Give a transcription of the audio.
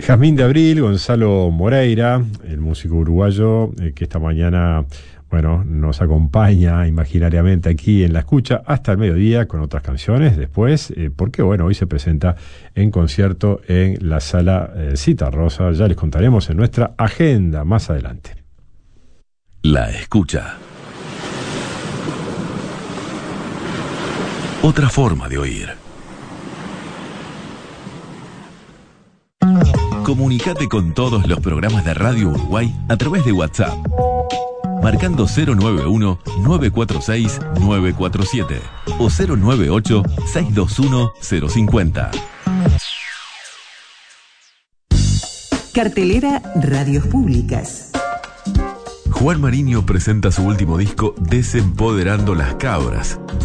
Jazmín de Abril, Gonzalo Moreira, el músico uruguayo que esta mañana, bueno, nos acompaña imaginariamente aquí en La Escucha hasta el mediodía con otras canciones después, porque bueno, hoy se presenta en concierto en la sala Citarrosa. Ya les contaremos en nuestra agenda más adelante. La Escucha. Otra forma de oír. Comunicate con todos los programas de Radio Uruguay a través de WhatsApp, marcando 091-946-947 o 098-621-050. Cartelera Radios Públicas. Juan Mariño presenta su último disco Desempoderando las Cabras.